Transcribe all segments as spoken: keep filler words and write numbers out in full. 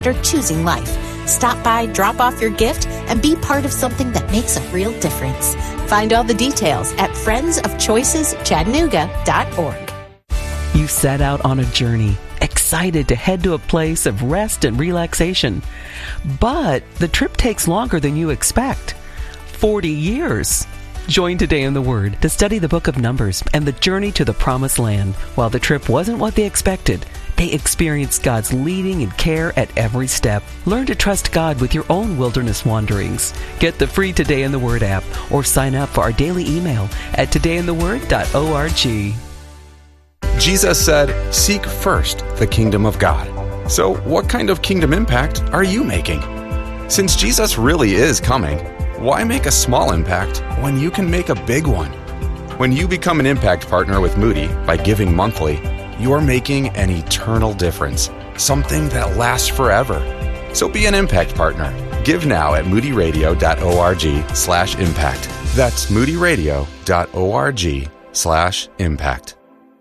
choosing life. Stop by, drop off your gift, and be part of something that makes a real difference. Find all the details at friends of choices chattanooga dot org. You set out on a journey, excited to head to a place of rest and relaxation. But the trip takes longer than you expect. forty years. Join Today in the Word to study the book of Numbers and the journey to the Promised Land. While the trip wasn't what they expected, they experienced God's leading and care at every step. Learn to trust God with your own wilderness wanderings. Get the free Today in the Word app or sign up for our daily email at today in the word dot org. Jesus said, "Seek first the kingdom of God." So what kind of kingdom impact are you making? Since Jesus really is coming, why make a small impact when you can make a big one? When you become an impact partner with Moody by giving monthly, you're making an eternal difference, something that lasts forever. So be an impact partner. Give now at moody radio dot org slash impact. That's moody radio dot org slash impact.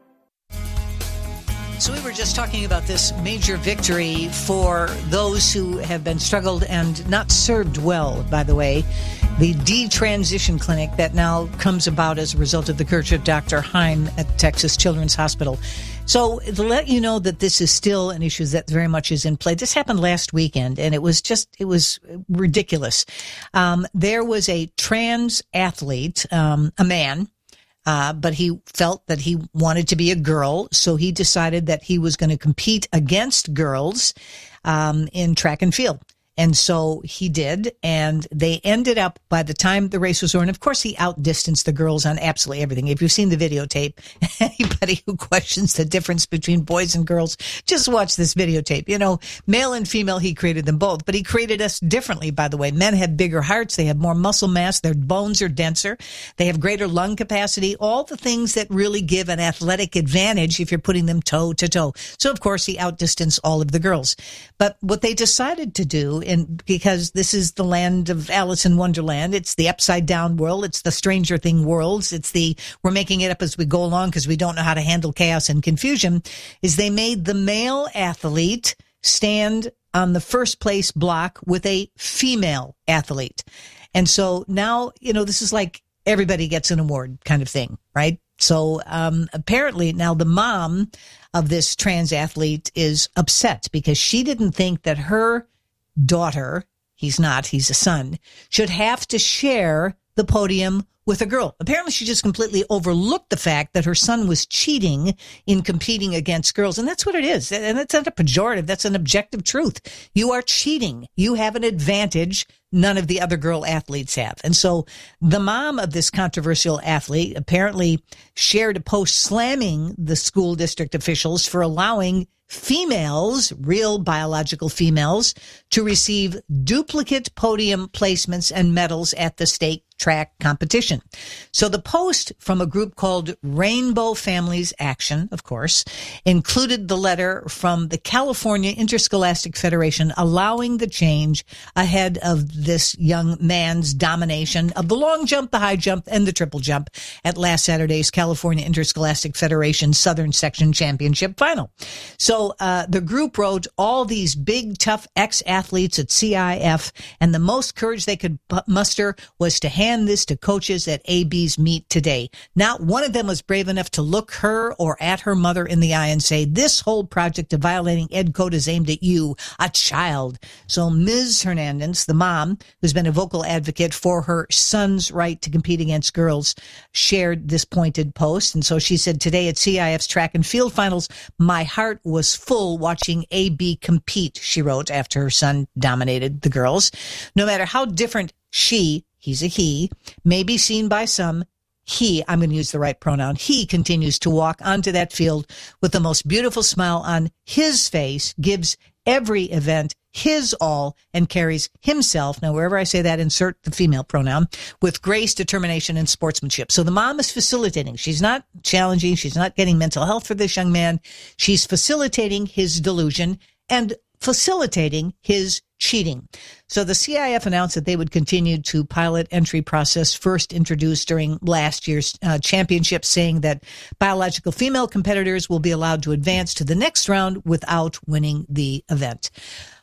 So we were just talking about this major victory for those who have been struggled and not served well, by the way. The detransition clinic that now comes about as a result of the courage of Doctor Heim at Texas Children's Hospital. So to let you know that this is still an issue that very much is in play. This happened last weekend, and it was just, it was ridiculous. Um, there was a trans athlete, um, a man, Uh, but he felt that he wanted to be a girl, so he decided that he was going to compete against girls um, in track and field. And so he did, and they ended up, by the time the race was over, and of course he outdistanced the girls on absolutely everything. If you've seen the videotape, anybody who questions the difference between boys and girls, just watch this videotape. You know, male and female, he created them both, but he created us differently, by the way. Men have bigger hearts, they have more muscle mass, their bones are denser, they have greater lung capacity, all the things that really give an athletic advantage if you're putting them toe to toe. So of course he outdistanced all of the girls. But what they decided to do, and because this is the land of Alice in Wonderland, it's the upside down world, it's the Stranger Thing worlds, it's the we're making it up as we go along because we don't know how to handle chaos and confusion, is they made the male athlete stand on the first place block with a female athlete. And so now, you know, this is like everybody gets an award kind of thing, right? So um, apparently now the mom of this trans athlete is upset because she didn't think that her daughter, he's not, he's a son, should have to share the podium with a girl. Apparently she just completely overlooked the fact that her son was cheating in competing against girls. And that's what it is. And that's not a pejorative. That's an objective truth. You are cheating. You have an advantage none of the other girl athletes have. And so the mom of this controversial athlete apparently shared a post slamming the school district officials for allowing females, real biological females, to receive duplicate podium placements and medals at the state track competition. So the post from a group called Rainbow Families Action, of course, included the letter from the California Interscholastic Federation allowing the change ahead of this young man's domination of the long jump, the high jump, and the triple jump at last Saturday's California Interscholastic Federation Southern Section Championship Final. So uh, the group wrote all these big, tough ex-athletes at C I F, and the most courage they could muster was to hand this to coaches at A B's meet today. Not one of them was brave enough to look her or at her mother in the eye and say, this whole project of violating ed code is aimed at you, a child. So Miz Hernandez, the mom, who's been a vocal advocate for her son's right to compete against girls, shared this pointed post. And so she said, today at C I F's track and field finals, my heart was full watching A B compete, she wrote after her son dominated the girls. No matter how different she, he's a he, may be seen by some, he, I'm going to use the right pronoun, he continues to walk onto that field with the most beautiful smile on his face, gives every event his all, and carries himself, now wherever I say that, insert the female pronoun, with grace, determination, and sportsmanship. So the mom is facilitating. She's not challenging. She's not getting mental health for this young man. She's facilitating his delusion and facilitating his cheating. So the C I F announced that they would continue to pilot entry process first introduced during last year's uh, championship, saying that biological female competitors will be allowed to advance to the next round without winning the event.